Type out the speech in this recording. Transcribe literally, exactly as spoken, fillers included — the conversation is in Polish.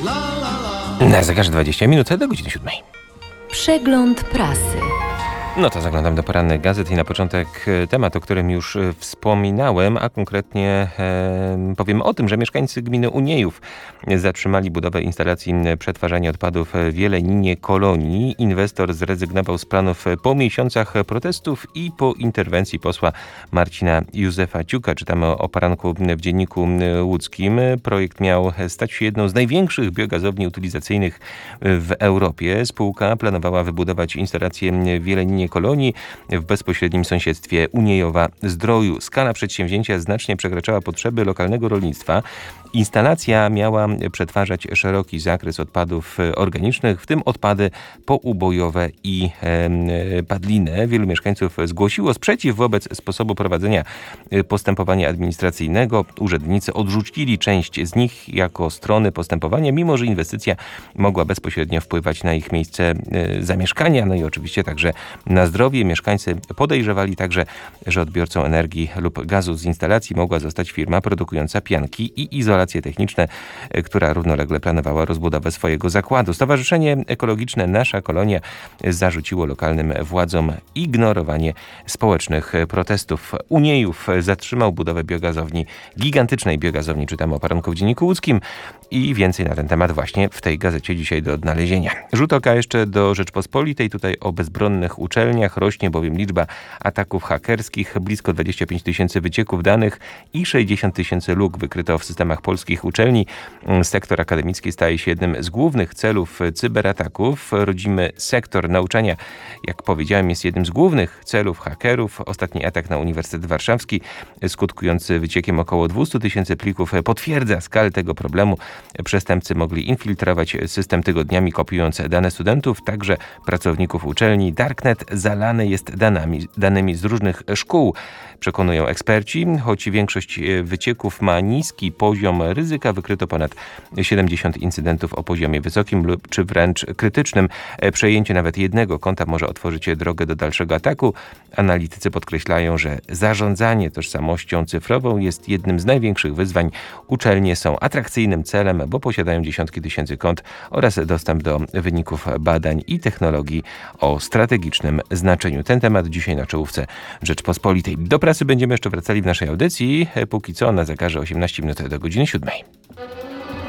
Na zegarze dwadzieścia minut do godziny siódmej. Przegląd prasy. No to zaglądam do porannych gazet i na początek temat, o którym już wspominałem, a konkretnie e, powiem o tym, że mieszkańcy gminy Uniejów zatrzymali budowę instalacji przetwarzania odpadów w Jeleninie Kolonii. Inwestor zrezygnował z planów po miesiącach protestów i po interwencji posła Marcina Józefa Ciuka. Czytamy o poranku w Dzienniku Łódzkim. Projekt miał stać się jedną z największych biogazowni utylizacyjnych w Europie. Spółka planowała wybudować instalację w Jeleninie Kolonii w bezpośrednim sąsiedztwie Uniejowa Zdroju. Skala przedsięwzięcia znacznie przekraczała potrzeby lokalnego rolnictwa. Instalacja miała przetwarzać szeroki zakres odpadów organicznych, w tym odpady poubojowe i e, padlinę. Wielu mieszkańców zgłosiło sprzeciw wobec sposobu prowadzenia postępowania administracyjnego. Urzędnicy odrzucili część z nich jako strony postępowania, mimo że inwestycja mogła bezpośrednio wpływać na ich miejsce e, zamieszkania, no i oczywiście także na zdrowie. Mieszkańcy podejrzewali także, że odbiorcą energii lub gazu z instalacji mogła zostać firma produkująca pianki i izolacje techniczne, która równolegle planowała rozbudowę swojego zakładu. Stowarzyszenie Ekologiczne Nasza Kolonia zarzuciło lokalnym władzom ignorowanie społecznych protestów. Uniejów zatrzymał budowę biogazowni, gigantycznej biogazowni, czytamy o poranku w Dzienniku Łódzkim i więcej na ten temat właśnie w tej gazecie dzisiaj do odnalezienia. Rzut oka jeszcze do Rzeczpospolitej, tutaj o bezbronnych uczelniach, rośnie bowiem liczba ataków hakerskich, blisko dwadzieścia pięć tysięcy wycieków danych i sześćdziesiąt tysięcy luk wykryto w systemach polskich uczelni. Sektor akademicki staje się jednym z głównych celów cyberataków. Rodzimy sektor nauczania, jak powiedziałem, jest jednym z głównych celów hakerów. Ostatni atak na Uniwersytet Warszawski, skutkujący wyciekiem około dwieście tysięcy plików, potwierdza skalę tego problemu. Przestępcy mogli infiltrować system tygodniami, kopiując dane studentów, także pracowników uczelni. Darknet zalany jest danami, danymi z różnych szkół, przekonują eksperci. Choć większość wycieków ma niski poziom ryzyka, wykryto ponad siedemdziesiąt incydentów o poziomie wysokim lub czy wręcz krytycznym. Przejęcie nawet jednego konta może otworzyć drogę do dalszego ataku. Analitycy podkreślają, że zarządzanie tożsamością cyfrową jest jednym z największych wyzwań. Uczelnie są atrakcyjnym celem, bo posiadają dziesiątki tysięcy kont oraz dostęp do wyników badań i technologii o strategicznym znaczeniu. Ten temat dzisiaj na czołówce Rzeczpospolitej. Do prasy będziemy jeszcze wracali w naszej audycji. Póki co na zegarze osiemnaście minut do godziny siódmej.